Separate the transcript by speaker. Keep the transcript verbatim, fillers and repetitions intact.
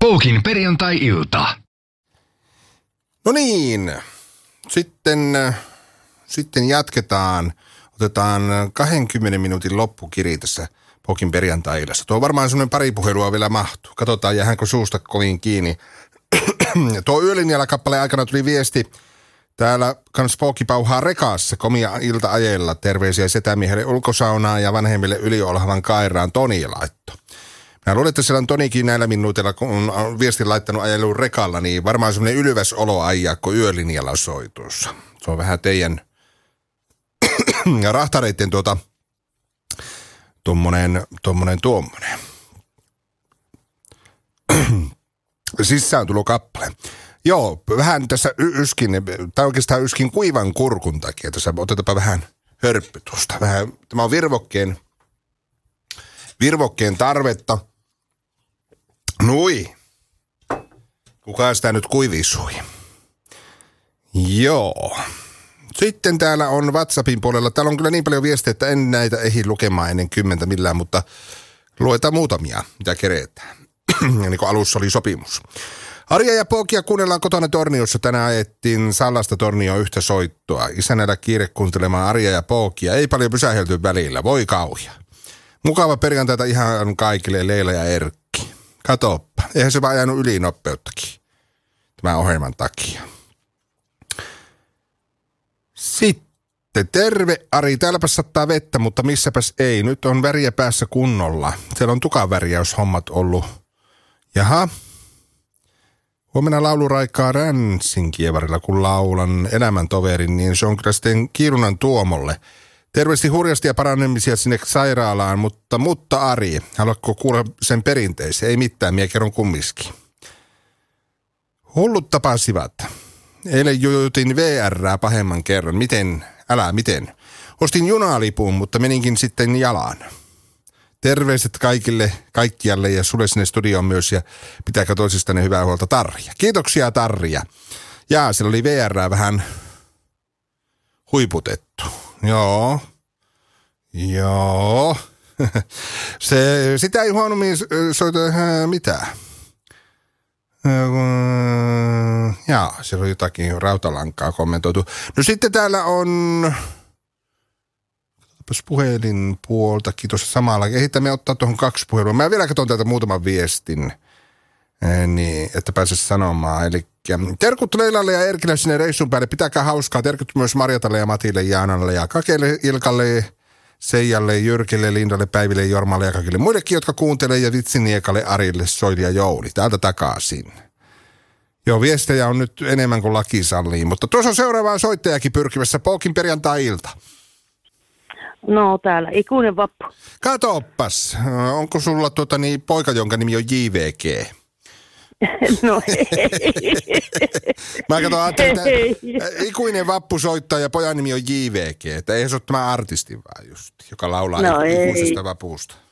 Speaker 1: Poukin perjantai-ilta.
Speaker 2: No niin, sitten, sitten jatketaan. Otetaan kahdenkymmenen minuutin loppukiri tässä Poukin perjantai-illassa. Tuo varmaan semmoinen pari puhelua vielä mahtuu. Katsotaan, jäähänkö suusta kovin kiinni. Tuo Yölinjalla kappaleen aikana tuli viesti. Täällä kans Poukki pauhaa rekassa komia ilta-ajella. Terveisiä setämiehelle ulkosaunaan ja vanhemmille yliolhavan Kairaan Toni laitto. Mä luulen, että siellä on Tonikin näillä minuutilla, kun on viestin laittanut ajelun rekalla, niin varmaan semmoinen ylväs olo ajaa, kun Yölinjalla soitussa. Se on vähän teidän rahtareitten tuota, tommonen, tommonen, tuommoinen. Sisään tulo kappale. Joo, vähän tässä yskin, tai oikeastaan yskin kuivan kurkun takia. Tässä otetaanpa vähän hörppytusta. Vähän, tämä on virvokkeen, virvokkeen tarvetta. Nui. Kuka sitä nyt kuivisui? Joo. Sitten täällä on WhatsAppin puolella. Täällä on kyllä niin paljon viestejä, että en näitä ehdi lukemaan ennen kymmentä millään, mutta luetaan muutamia, mitä keretään. Niin kuin alussa oli sopimus. Arja ja Poukia kuunnellaan kotona Torniossa. Tänään ajettiin Sallasta Tornioon yhtä soittoa. Isänellä kiire kuuntelemaan Arja ja Poukia. Ei paljon pysähelty välillä. Voi kauhia. Mukava perjantaita ihan kaikille, Leila ja Erkki. Katoppa. Eihän se vaan ajanut ylinopeuttakin tämän ohjelman takia. Sitten terve Ari. Täälläpäs sattaa vettä, mutta missäpäs ei. Nyt on väriä päässä kunnolla. Siellä on tukavärjäyshommat ollut. Jaha. Huomenna lauluraikaa Ränsin kievarilla, kun laulan elämäntoverin, niin se on kyllä sitten Kiirunan Tuomolle. Terveesti hurjasti ja paranemisia sinne sairaalaan, mutta, mutta Ari, haluatko kuulla sen perinteisen? Ei mitään, minä kerron kumminkin. Hullut tapasivat. Eilen jujutin V R:ää pahemman kerran. Miten? Älä, miten? Ostin junalipun, mutta meninkin sitten jalan. Terveiset kaikille, kaikkialle ja sulle sinne studioon myös ja pitääkö toisistanne hyvää huolta Tarja. Kiitoksia Tarja. Jaa, siellä oli V R:ää vähän huiputettu. Joo. Joo. Se, sitä ei huonommin soita äh, mitään. Äh, jaa, siellä on jotakin rautalankaa kommentoitu. No sitten täällä on puhelinpuoltakin tuossa samalla. Ehditään me ottaa tuohon kaksi puhelua. Mä vielä katson täältä muutaman viestin, äh, niin, että pääsisi sanomaan. Eli terkut Leilalle ja Erkille sinne reissun päälle. Pitäkää hauskaa. Terkut myös Marjatalle ja Matille, Jaanalle ja Kakelle, Ilkalle, Seijalle, Jyrkille, Lindalle, Päiville, Jormalle ja kaikille muillekin, jotka kuuntelee ja Vitsiniekalle, Arille, Soili ja Jouli. Täältä takaisin. Joo, viestejä on nyt enemmän kuin laki sallii, mutta tuossa on seuraavaa soittajakin pyrkivässä Poukin perjantai-ilta.
Speaker 3: No täällä, ikuinen vappu.
Speaker 2: Katoppas, onko sulla tuota niin, poika, jonka nimi on J V G?
Speaker 3: No ei.
Speaker 2: Mä katson, ajattelin, että ikuinen vappu soittaa ja pojan nimi on J V G. Että ei se ole tämä artisti vaan just, joka laulaa no ikuisesta vapuusta.